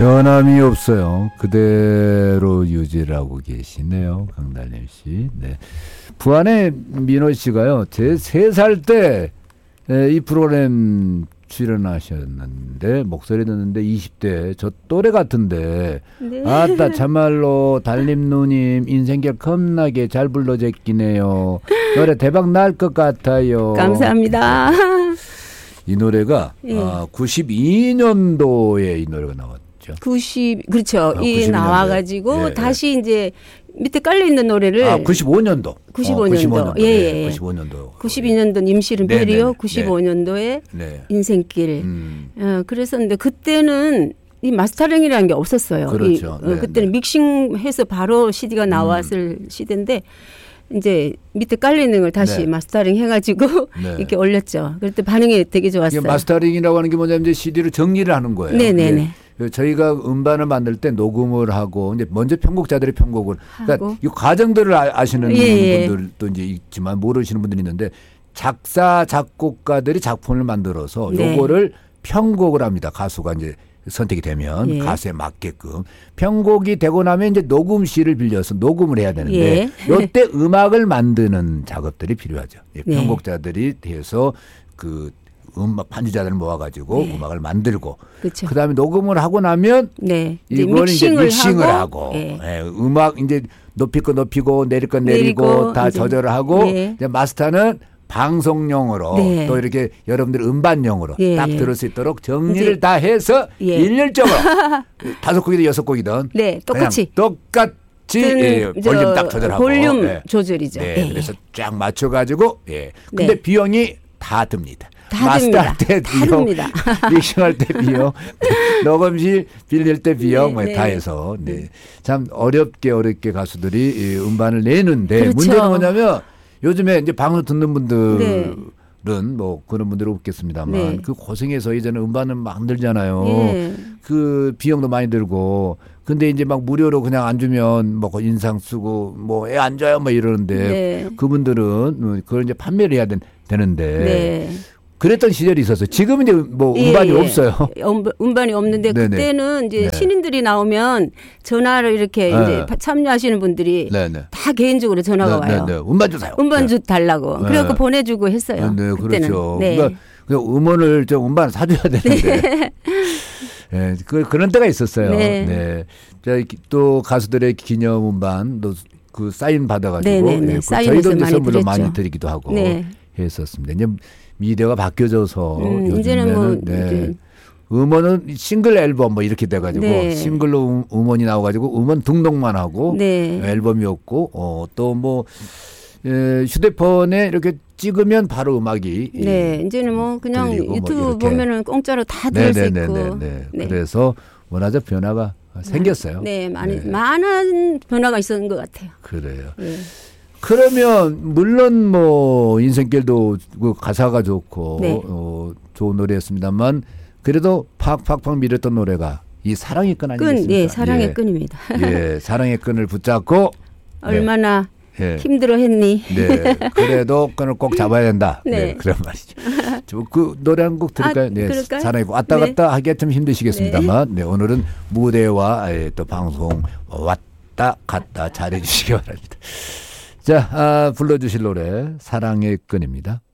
변함이 없어요. 그대로 유지를 하고 계시네요. 강달림 씨. 네. 부안의 민호 씨가요. 제 3살 때 이 프로그램 출연하셨는데 목소리 듣는데 20대 저 또래 같은데 네. 아따 참말로 달님 누님 인생길 겁나게 잘 불러제끼네요. 노래 대박 날 것 같아요. 감사합니다. 이 노래가 예. 92년도에 이 노래가 나왔죠. 그렇죠. 이 92년도에. 나와가지고 예, 다시 이제 밑에 깔려 있는 노래를 95년도. 95년도. 예, 예. 예. 95년도. 92년도 임실은 네, 베리오, 네, 95년도에 네. 인생길. 그랬었는데 그때는 이 마스터링이라는 게 없었어요. 그렇죠. 네, 그때는 네. 믹싱해서 바로 CD가 나왔을 시대인데 이제 밑에 깔려 있는 걸 다시 네. 마스터링 해가지고 네. 이렇게 올렸죠. 그때 반응이 되게 좋았어요. 이게 마스터링이라고 하는 게 뭐냐면 이제 CD를 정리를 하는 거예요. 네네네. 저희가 음반을 만들 때 녹음을 하고 이제 먼저 편곡자들이 편곡을 그러니까 하고. 이 과정들을 아시는 예. 분들도 이제 있지만 모르시는 분들이 있는데 작사 작곡가들이 작품을 만들어서 네. 요거를 편곡을 합니다. 가수가 이제 선택이 되면 예. 가수에 맞게끔 편곡이 되고 나면 이제 녹음실을 빌려서 녹음을 해야 되는데 예. 요때 음악을 만드는 작업들이 필요하죠. 예, 네. 편곡자들이 돼서 그 음악 판지자들을 모아가지고 네. 음악을 만들고 그렇죠. 그다음에 녹음을 하고 나면 네. 이제 이걸 이제 믹싱을 하고 예. 예, 음악 이제 높일 거 높이고 내릴 거 내리고 내리고 다 이제. 조절을 하고 예. 이제 마스터는 방송용으로 네. 또 이렇게 여러분들 음반용으로 예, 딱 예. 들을 수 있도록 정리를 이제. 다 해서 예. 일률적으로 5곡이든 6곡이든 네, 똑같이. 똑같이 예, 볼륨 딱 조절하고 볼륨 예. 조절이죠. 네, 예, 그래서 쫙 맞춰가지고 예. 근데 네. 비용이 다 듭니다. 다 마스터할 듭니다. 때 다 비용, 듭니다. 믹싱할 때 비용, 녹음실 빌릴 때 비용 네, 뭐 네. 다 해서 네. 참 어렵게 가수들이 이 음반을 내는데 그렇죠. 문제는 뭐냐면 요즘에 이제 방송 듣는 분들은 네. 뭐 그런 분들은 없겠습니다만 네. 그 고생해서 이제는 음반을 만들잖아요. 예. 그 비용도 많이 들고 근데 이제 막 무료로 그냥 안 주면 뭐 인상 쓰고 뭐 애 안 줘요 뭐 이러는데 네. 그분들은 그걸 이제 판매를 해야 되는데 네. 그랬던 시절이 있었어요. 지금은 이제 뭐 음반이 예, 예. 없어요. 음반이 없는데 네네. 그때는 이제 네. 신인들이 나오면 전화를 이렇게 네. 이제 참여하시는 분들이 네네. 다 개인적으로 전화가 와요. 네. 음반 주세요. 음반 네. 달라고. 네. 그래갖고 보내주고 했어요. 네, 그때는. 그렇죠. 네. 그러니까 음원을 좀 음반 사줘야 되는데. 네. 그런 때가 있었어요. 네. 네. 또 가수들의 기념 음반도 그 사인 받아가지고 네네네. 예, 사인해서 저희도 이제 많이 선물로 드렸죠. 많이 드리기도 하고 네. 했었습니다. 이제 미디어가 바뀌어져서 이제는 요즘에는 뭐 네. 이제 음원은 싱글 앨범 뭐 이렇게 돼가지고 네. 싱글로 음원이 나와가지고 음원 등록만 하고 네. 앨범이 없고 또 뭐 휴대폰에 이렇게 찍으면 바로 음악이 네. 이제는 뭐 그냥 들리고 유튜브 뭐 이렇게. 보면은 공짜로 다 들을 수 있고. 네네네네. 네. 그래서 워낙에 변화가 생겼어요. 네. 네. 많은 변화가 있었는 것 같아요. 그래요. 네. 그러면 물론 뭐 인생길도 그 가사가 좋고 네. 좋은 노래였습니다만 그래도 팍팍팍 밀었던 노래가 이 사랑의 끈 아니겠습니까? 예, 사랑의 끈입니다. 예, 사랑의 끈을 붙잡고 얼마나 예. 힘들어했니? 네, 그래도 끈을 꼭 잡아야 된다. 네, 네. 그런 말이죠. 그 노래 한 곡 들을까요? 네, 그럴까요? 사랑의 끈 왔다 갔다 하기가 좀 힘드시겠습니다만, 네, 오늘은 무대와 또 방송 왔다 갔다 잘해주시기 바랍니다. 자, 불러주실 노래 사랑의 끈입니다.